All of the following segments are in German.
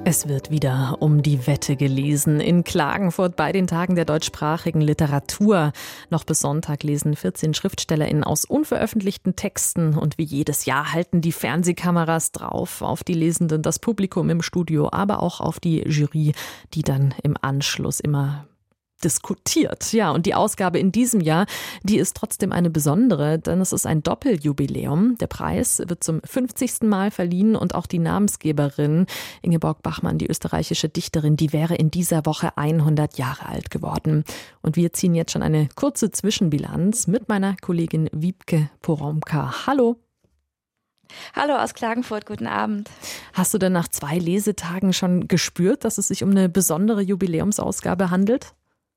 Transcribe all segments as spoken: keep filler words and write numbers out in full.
Es wird wieder um die Wette gelesen. In Klagenfurt bei den Tagen der deutschsprachigen Literatur. Noch bis Sonntag lesen vierzehn SchriftstellerInnen aus unveröffentlichten Texten. Und wie jedes Jahr halten die Fernsehkameras drauf auf die Lesenden, das Publikum im Studio, aber auch auf die Jury, die dann im Anschluss immer diskutiert. Ja, und die Ausgabe in diesem Jahr, die ist trotzdem eine besondere, denn es ist ein Doppeljubiläum. Der Preis wird zum fünfzigsten Mal verliehen und auch die Namensgeberin Ingeborg Bachmann, die österreichische Dichterin, die wäre in dieser Woche hundert Jahre alt geworden. Und wir ziehen jetzt schon eine kurze Zwischenbilanz mit meiner Kollegin Wiebke Poromka. Hallo. Hallo aus Klagenfurt, guten Abend. Hast du denn nach zwei Lesetagen schon gespürt, dass es sich um eine besondere Jubiläumsausgabe handelt?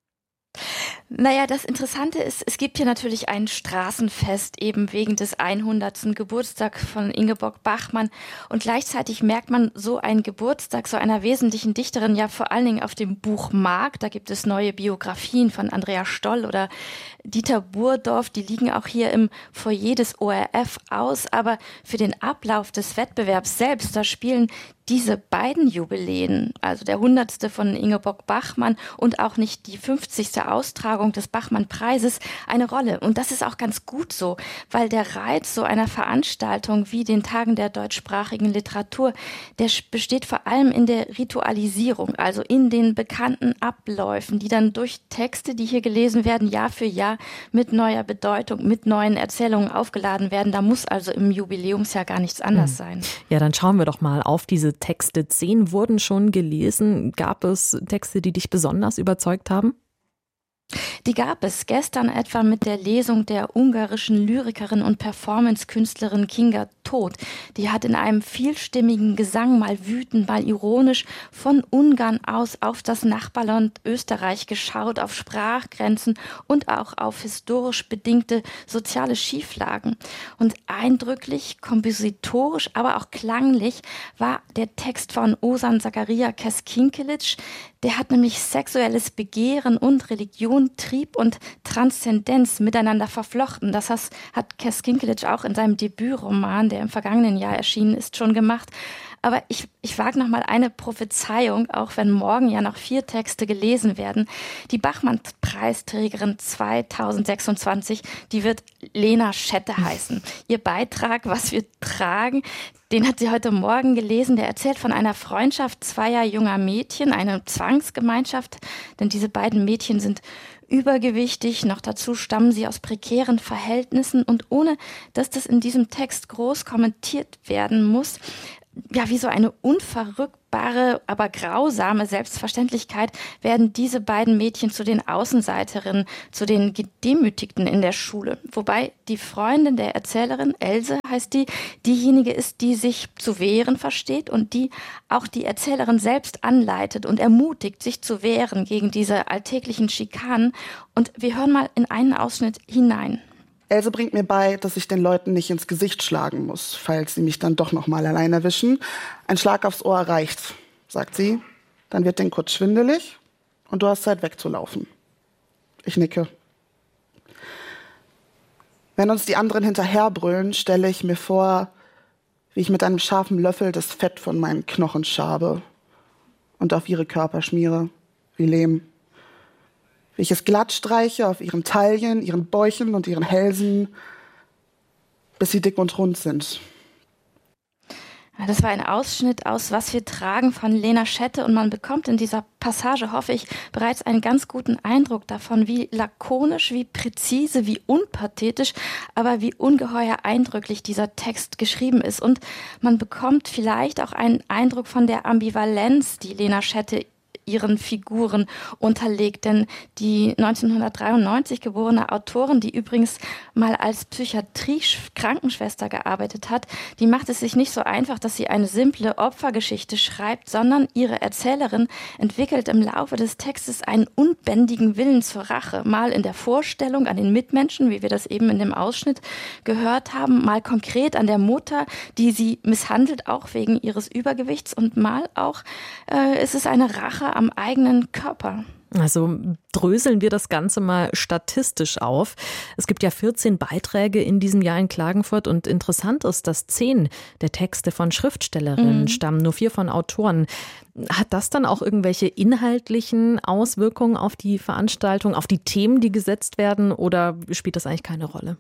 Naja, das Interessante ist, es gibt hier natürlich ein Straßenfest eben wegen des hundertsten Geburtstags von Ingeborg Bachmann und gleichzeitig merkt man so einen Geburtstag so einer wesentlichen Dichterin ja vor allen Dingen auf dem Buchmarkt. Da gibt es neue Biografien von Andrea Stoll oder Dieter Burdorf, die liegen auch hier im Foyer des O R F aus, aber für den Ablauf des Wettbewerbs selbst, da spielen diese beiden Jubiläen, also der hundertste von Ingeborg Bachmann und auch nicht die fünfzigste Austragung des Bachmann-Preises eine Rolle. Und das ist auch ganz gut so, weil der Reiz so einer Veranstaltung wie den Tagen der deutschsprachigen Literatur, der besteht vor allem in der Ritualisierung, also in den bekannten Abläufen, die dann durch Texte, die hier gelesen werden, Jahr für Jahr mit neuer Bedeutung, mit neuen Erzählungen aufgeladen werden. Da muss also im Jubiläumsjahr gar nichts anders sein. Ja, dann schauen wir doch mal auf diese Texte. Zehn wurden schon gelesen. Gab es Texte, die dich besonders überzeugt haben? Die gab es gestern etwa mit der Lesung der ungarischen Lyrikerin und Performance-Künstlerin Kinga Tóth. Die hat in einem vielstimmigen Gesang, mal wütend, mal ironisch, von Ungarn aus auf das Nachbarland Österreich geschaut, auf Sprachgrenzen und auch auf historisch bedingte soziale Schieflagen. Und eindrücklich, kompositorisch, aber auch klanglich war der Text von Ozan Zakaria Keskinkelic. Der hat nämlich sexuelles Begehren und Religion, Trieb und Transzendenz miteinander verflochten. Das hat Keskinkelic auch in seinem Debütroman, der im vergangenen Jahr erschienen ist, schon gemacht. Aber ich, ich wage noch mal eine Prophezeiung, auch wenn morgen ja noch vier Texte gelesen werden. Die Bachmann-Preisträgerin zweitausendsechsundzwanzig, die wird Lena Schette heißen. Ihr Beitrag, was wir tragen, den hat sie heute Morgen gelesen. Der erzählt von einer Freundschaft zweier junger Mädchen, einer Zwangsgemeinschaft, denn diese beiden Mädchen sind übergewichtig, noch dazu stammen sie aus prekären Verhältnissen und ohne, dass das in diesem Text groß kommentiert werden muss, ja, wie so eine unverrückbare, aber grausame Selbstverständlichkeit werden diese beiden Mädchen zu den Außenseiterinnen, zu den Gedemütigten in der Schule. Wobei die Freundin der Erzählerin, Else heißt die, diejenige ist, die sich zu wehren versteht und die auch die Erzählerin selbst anleitet und ermutigt, sich zu wehren gegen diese alltäglichen Schikanen. Und wir hören mal in einen Ausschnitt hinein. Else bringt mir bei, dass ich den Leuten nicht ins Gesicht schlagen muss, falls sie mich dann doch noch mal allein erwischen. Ein Schlag aufs Ohr reicht, sagt sie. Dann wird denen kurz schwindelig und du hast Zeit wegzulaufen. Ich nicke. Wenn uns die anderen hinterherbrüllen, stelle ich mir vor, wie ich mit einem scharfen Löffel das Fett von meinen Knochen schabe und auf ihre Körper schmiere, wie Lehm. Wie ich es glatt streiche auf ihren Taillen, ihren Bäuchen und ihren Hälsen, bis sie dick und rund sind. Das war ein Ausschnitt aus Was wir tragen von Lena Schette und man bekommt in dieser Passage, hoffe ich, bereits einen ganz guten Eindruck davon, wie lakonisch, wie präzise, wie unpathetisch, aber wie ungeheuer eindrücklich dieser Text geschrieben ist. Und man bekommt vielleicht auch einen Eindruck von der Ambivalenz, die Lena Schette ihren Figuren unterlegt. Denn die neunzehnhundertdreiundneunzig geborene Autorin, die übrigens mal als Psychiatrie-Krankenschwester gearbeitet hat, die macht es sich nicht so einfach, dass sie eine simple Opfergeschichte schreibt, sondern ihre Erzählerin entwickelt im Laufe des Textes einen unbändigen Willen zur Rache. Mal in der Vorstellung an den Mitmenschen, wie wir das eben in dem Ausschnitt gehört haben, mal konkret an der Mutter, die sie misshandelt, auch wegen ihres Übergewichts, und mal auch äh, ist es eine Rache Kontrolle am eigenen Körper. Also dröseln wir das Ganze mal statistisch auf. Es gibt ja vierzehn Beiträge in diesem Jahr in Klagenfurt und interessant ist, dass zehn der Texte von Schriftstellerinnen mhm. stammen, nur vier von Autoren. Hat das dann auch irgendwelche inhaltlichen Auswirkungen auf die Veranstaltung, auf die Themen, die gesetzt werden, oder spielt das eigentlich keine Rolle?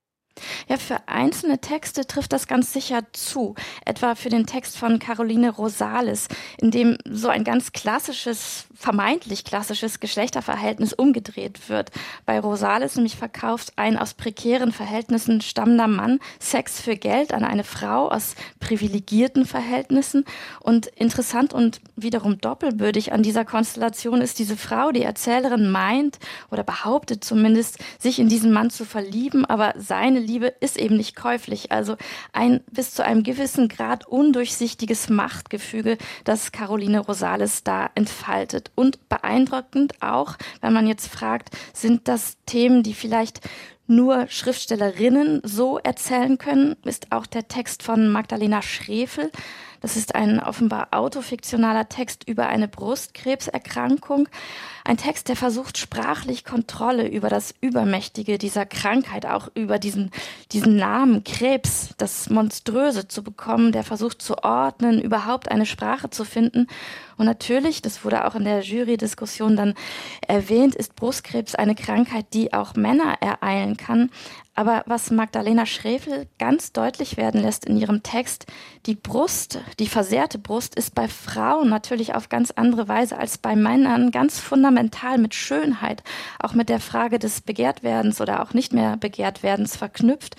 Ja, für einzelne Texte trifft das ganz sicher zu. Etwa für den Text von Caroline Rosales, in dem so ein ganz klassisches, vermeintlich klassisches Geschlechterverhältnis umgedreht wird. Bei Rosales nämlich verkauft ein aus prekären Verhältnissen stammender Mann Sex für Geld an eine Frau aus privilegierten Verhältnissen. Und interessant und wiederum doppelbödig an dieser Konstellation ist diese Frau, die Erzählerin meint oder behauptet zumindest, sich in diesen Mann zu verlieben, aber seine Liebe ist eben nicht käuflich. Also ein bis zu einem gewissen Grad undurchsichtiges Machtgefüge, das Caroline Rosales da entfaltet. Und beeindruckend auch, wenn man jetzt fragt, sind das Themen, die vielleicht nur Schriftstellerinnen so erzählen können, ist auch der Text von Magdalena Schrefel. Das ist ein offenbar autofiktionaler Text über eine Brustkrebserkrankung. Ein Text, der versucht, sprachlich Kontrolle über das Übermächtige dieser Krankheit, auch über diesen, diesen Namen Krebs, das Monströse zu bekommen, der versucht zu ordnen, überhaupt eine Sprache zu finden. Und natürlich, das wurde auch in der Jury-Diskussion dann erwähnt, ist Brustkrebs eine Krankheit, die auch Männer ereilen kann. Aber was Magdalena Schrefel ganz deutlich werden lässt in ihrem Text, die Brust, die versehrte Brust ist bei Frauen natürlich auf ganz andere Weise als bei Männern ganz fundamental mit Schönheit, auch mit der Frage des Begehrtwerdens oder auch nicht mehr Begehrtwerdens verknüpft.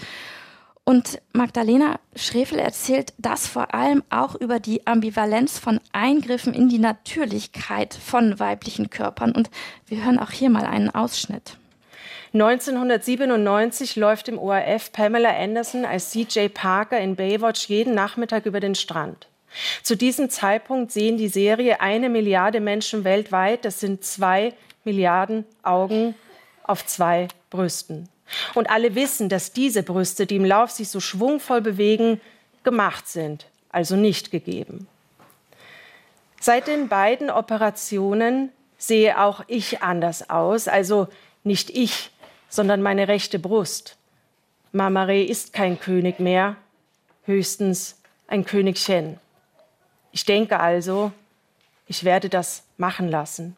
Und Magdalena Schrefel erzählt das vor allem auch über die Ambivalenz von Eingriffen in die Natürlichkeit von weiblichen Körpern. Und wir hören auch hier mal einen Ausschnitt. neunzehnhundertsiebenundneunzig läuft im O R F Pamela Anderson als C J Parker in Baywatch jeden Nachmittag über den Strand. Zu diesem Zeitpunkt sehen die Serie eine Milliarde Menschen weltweit. Das sind zwei Milliarden Augen auf zwei Brüsten. Und alle wissen, dass diese Brüste, die im Lauf sich so schwungvoll bewegen, gemacht sind, also nicht gegeben. Seit den beiden Operationen sehe auch ich anders aus, also nicht ich, sondern meine rechte Brust. Marmaray ist kein König mehr, höchstens ein Königchen. Ich denke also, ich werde das machen lassen.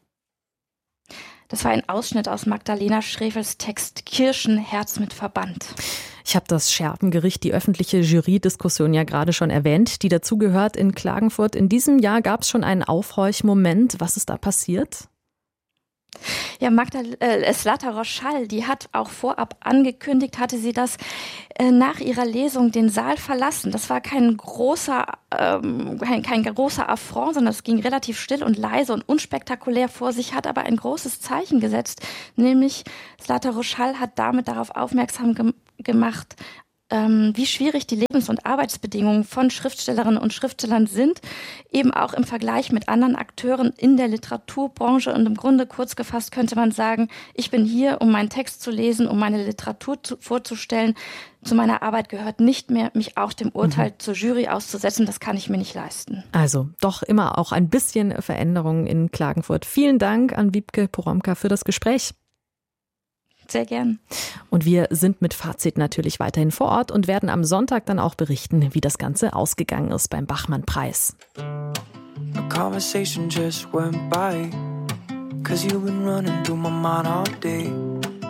Das war ein Ausschnitt aus Magdalena Schrefels Text Kirchenherz mit Verband. Ich habe das Scherbengericht, die öffentliche Jury-Diskussion ja gerade schon erwähnt, die dazugehört in Klagenfurt. In diesem Jahr gab es schon einen Aufhorchmoment. Was ist da passiert? Ja, Magda äh, Zlata Roschall, die hat auch vorab angekündigt, hatte sie das äh, nach ihrer Lesung den Saal verlassen. Das war kein großer, ähm, kein, kein großer Affront, sondern es ging relativ still und leise und unspektakulär vor sich, hat aber ein großes Zeichen gesetzt, nämlich Zlata Roschall hat damit darauf aufmerksam ge- gemacht, Ähm, wie schwierig die Lebens- und Arbeitsbedingungen von Schriftstellerinnen und Schriftstellern sind, eben auch im Vergleich mit anderen Akteuren in der Literaturbranche. Und im Grunde kurz gefasst könnte man sagen, ich bin hier, um meinen Text zu lesen, um meine Literatur zu, vorzustellen. Zu meiner Arbeit gehört nicht mehr, mich auch dem Urteil mhm. zur Jury auszusetzen. Das kann ich mir nicht leisten. Also doch immer auch ein bisschen Veränderung in Klagenfurt. Vielen Dank an Wiebke Poromka für das Gespräch. Sehr gern. Und wir sind mit Fazit natürlich weiterhin vor Ort und werden am Sonntag dann auch berichten, wie das Ganze ausgegangen ist beim Bachmann-Preis. A conversation just went by, 'cause you've been running through my mind all day.